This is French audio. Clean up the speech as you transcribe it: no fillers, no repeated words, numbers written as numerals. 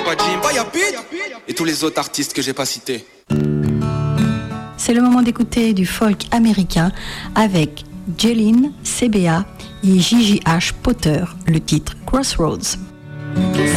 pas Jim, pas Yapid et tous les autres artistes que j'ai pas cités. C'est le moment d'écouter du folk américain avec Jeline, CBA et JJH Potter, le titre Crossroads.